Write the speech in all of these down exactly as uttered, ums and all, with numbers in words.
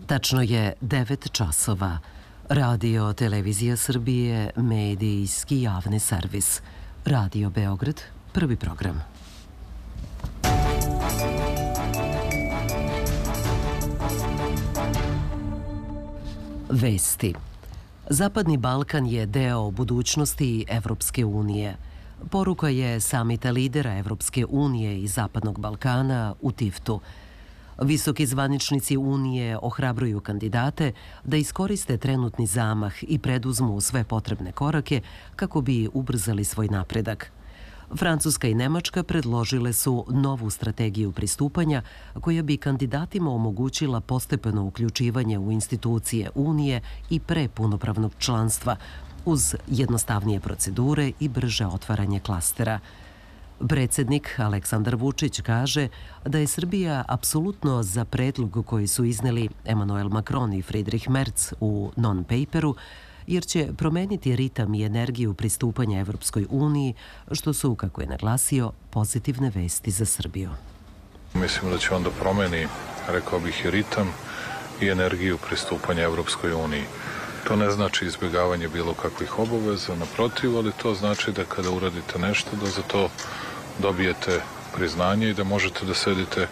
Tačno je devet časova. Radio Televizija Srbije, medijski javni servis. Radio Beograd, prvi program. Vesti. Zapadni Balkan je deo budućnosti Evropske unije. Poruka je samita lidera Evropske unije i Zapadnog Balkana u Tiftu. Visoki zvaničnici Unije ohrabruju kandidate da iskoriste trenutni zamah i preduzmu sve potrebne korake kako bi ubrzali svoj napredak. Francuska i Nemačka predložile su novu strategiju pristupanja koja bi kandidatima omogućila postepeno uključivanje u institucije Unije i pre punopravnog članstva, uz jednostavnije procedure i brže otvaranje klastera. Predsjednik Aleksandar Vučić kaže da je Srbija apsolutno za predlog koji su izneli Emmanuel Macron i Friedrich Merz u non-paperu, jer će promeniti ritam i energiju pristupanja Evropskoj uniji, što su, kako je naglasio, pozitivne vesti za Srbiju. Mislim da će on da promeni, rekao bih, i ritam i energiju pristupanja Evropskoj uniji. To ne znači izbjegavanje bilo kakvih obaveza, naprotiv, ali to znači da kada uradite nešto, da za to dobijete priznanje i da možete da sedite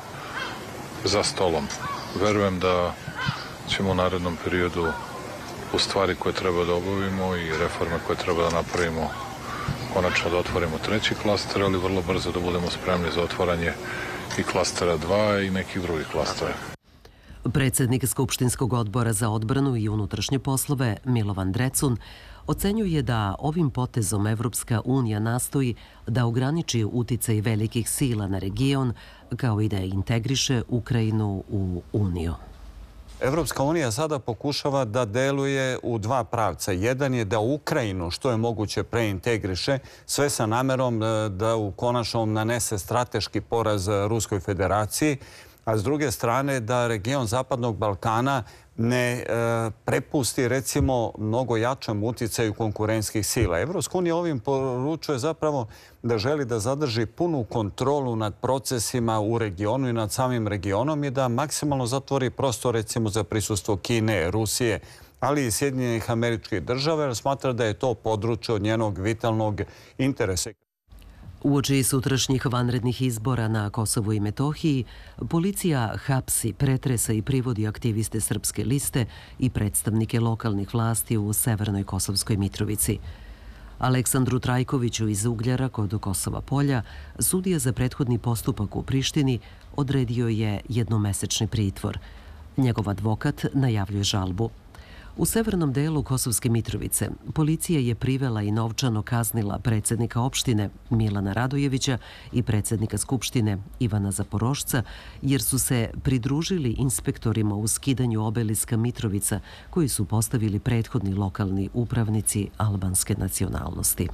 za stolom. Verujem da ćemo u narednom periodu u stvari koje treba da obavimo i reforme koje treba da napravimo konačno da otvorimo treći klaster, ali vrlo brzo da budemo spremni za otvaranje i klastera dva i nekih drugih klastera. Predsjednik Skupštinskog odbora za odbranu i unutrašnje poslove Milovan Drecun ocenjuje da ovim potezom Evropska unija nastoji da ograniči uticaj velikih sila na region, kao i da integriše Ukrajinu u Uniju. Evropska unija sada pokušava da deluje u dva pravca. Jedan je da Ukrajinu što je moguće preintegriše, sve sa namerom da u konačnom nanese strateški poraz Ruskoj federaciji, a s druge strane da region Zapadnog Balkana ne prepusti, recimo, mnogo jačem uticaju konkurenskih sila. Evropska unija ovim poručuje zapravo da želi da zadrži punu kontrolu nad procesima u regionu i nad samim regionom i da maksimalno zatvori prostor, recimo, za prisustvo Kine, Rusije, ali i Sjedinjenih Američkih Država, jer smatra da je to područje od njenog vitalnog interesa. Uoči sutrašnjih vanrednih izbora na Kosovu i Metohiji, policija hapsi, pretresa i privodi aktiviste Srpske liste i predstavnike lokalnih vlasti u Severnoj Kosovskoj Mitrovici. Aleksandru Trajkoviću iz Ugljara kod Kosova Polja, sudija za prethodni postupak u Prištini, odredio je jednomesečni pritvor. Njegov advokat najavljuje žalbu. U severnom delu Kosovske Mitrovice policija je privela i novčano kaznila predsjednika opštine Milana Radojevića i predsjednika Skupštine Ivana Zaporošca, jer su se pridružili inspektorima u skidanju obeliska Mitrovica koji su postavili prethodni lokalni upravnici albanske nacionalnosti.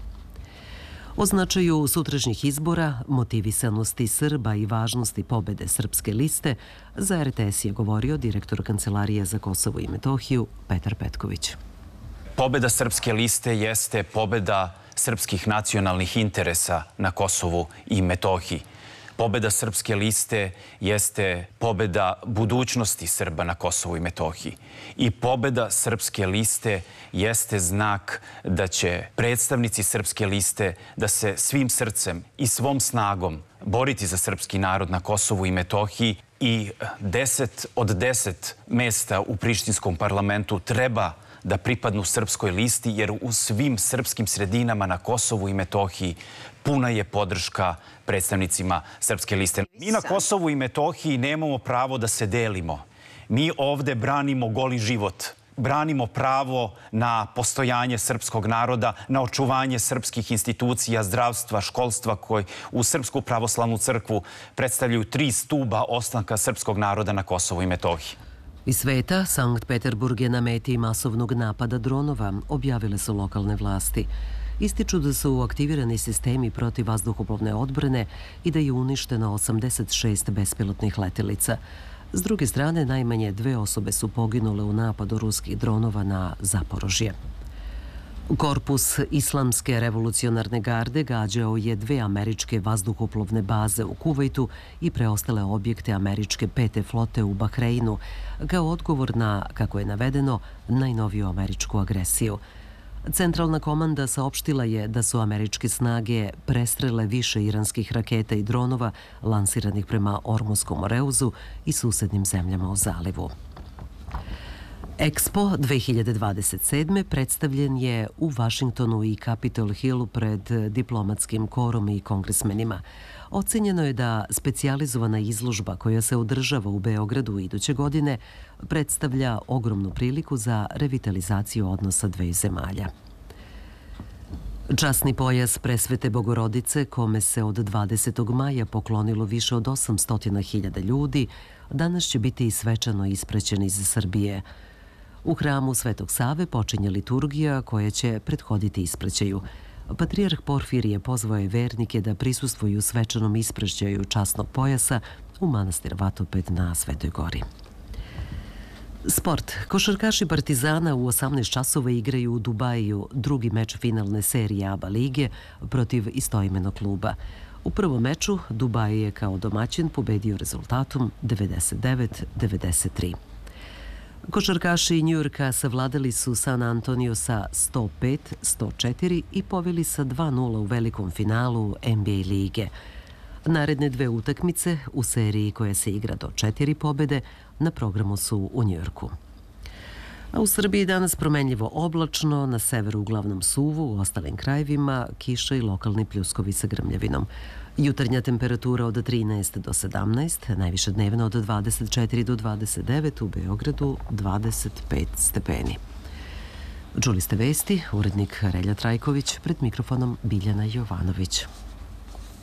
O značaju sutrašnjih izbora, motivisanosti Srba i važnosti pobede Srpske liste za R T S je govorio direktor Kancelarije za Kosovo i Metohiju Petar Petković. Pobeda Srpske liste jeste pobeda srpskih nacionalnih interesa na Kosovu i Metohiji. Pobeda Srpske liste jeste pobeda budućnosti Srba na Kosovu i Metohiji. I pobeda Srpske liste jeste znak da će predstavnici Srpske liste da se svim srcem i svom snagom boriti za srpski narod na Kosovu i Metohiji i deset od deset mesta u Prištinskom parlamentu treba da pripadnu Srpskoj listi, jer u svim srpskim sredinama na Kosovu i Metohiji puna je podrška predstavnicima Srpske liste. Mi na Kosovu i Metohiji nemamo pravo da se delimo. Mi ovde branimo goli život. Branimo pravo na postojanje srpskog naroda, na očuvanje srpskih institucija, zdravstva, školstva koji u Srpsku pravoslavnu crkvu predstavljaju tri stuba ostanka srpskog naroda na Kosovu i Metohiji. Iz sveta, Sankt Peterburg je na meti masovnog napada dronova, objavile su lokalne vlasti. Ističu da su aktivirani sistemi protiv vazduhoplovne odbrane i da je uništeno osamdeset šest bespilotnih letelica. S druge strane, najmanje dve osobe su poginule u napadu ruskih dronova na Zaporožje. Korpus Islamske revolucionarne garde gađao je dve američke vazduhoplovne baze u Kuvajtu i preostale objekte američke pete flote u Bahreinu, kao odgovor na, kako je navedeno, najnoviju američku agresiju. Centralna komanda saopštila je da su američke snage prestrele više iranskih raketa i dronova lansiranih prema Ormuskom moreuzu i susednim zemljama u zalivu. Expo dve hiljade dvadeset sedme predstavljen je u Vašingtonu i Capitol Hillu pred diplomatskim korom i kongresmenima. Ocenjeno je da specijalizovana izložba koja se održava u Beogradu iduće godine predstavlja ogromnu priliku za revitalizaciju odnosa dveju zemalja. Časni pojas Presvete Bogorodice, kome se od dvadesetog maja poklonilo više od osamsto hiljada ljudi, danas će biti svečano ispraćen iz Srbije. U hramu Svetog Save počinje liturgija koja će prethoditi ispraćaju. Patrijarh Porfirije pozvao je vernike da prisustvuju svečanom ispraćaju časnog pojasa u manastir Vatoped na Svetoj Gori. Sport. Košarkaši Partizana u osamnaest časova igraju u Dubaju drugi meč finalne serije A B A lige protiv istoimenog kluba. U prvom meču Dubaj je kao domaćin pobedio rezultatom devedeset devet devedeset tri. Košarkaši Njujorka savladali su San Antonio sa sto pet sto četiri i poveli sa dva nula u velikom finalu N B A lige. Naredne dve utakmice u seriji koja se igra do četiri pobede na programu su u Njujorku. A u Srbiji danas promenljivo oblačno, na severu uglavnom suvo, u ostalim krajevima kiša i lokalni pljuskovi sa grmljavinom. Jutarnja temperatura od trinaest do sedamnaest, najviše dnevno od dvadeset četiri do dvadeset devet, u Beogradu dvadeset pet stepeni. Čuli ste vesti, urednik Relja Trajković, pred mikrofonom Biljana Jovanović.